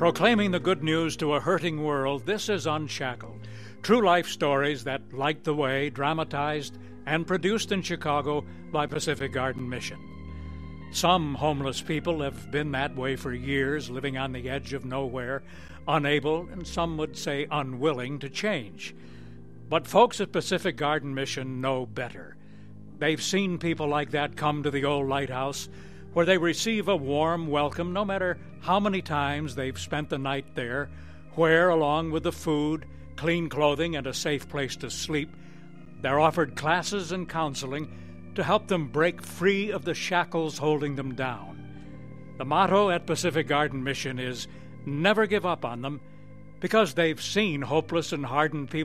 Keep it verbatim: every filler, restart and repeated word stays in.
Proclaiming the good news to a hurting world, this is Unshackled. True life stories that light the way, dramatized and produced in Chicago by Pacific Garden Mission. Some homeless people have been that way for years, living on the edge of nowhere, unable, and some would say unwilling, to change. But folks at Pacific Garden Mission know better. They've seen people like that come to the old lighthouse, where they receive a warm welcome no matter how many times they've spent the night there, where, along with the food, clean clothing, and a safe place to sleep, they're offered classes and counseling to help them break free of the shackles holding them down. The motto at Pacific Garden Mission is, never give up on them, because they've seen hopeless and hardened people